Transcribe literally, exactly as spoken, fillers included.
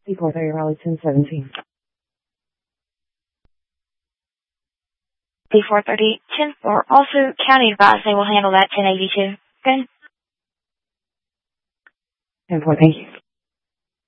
P four thirty Raleigh ten seventeen. P four thirty ten four. Also, county advised they will handle that ten eighty-two. Okay? ten four, thank you.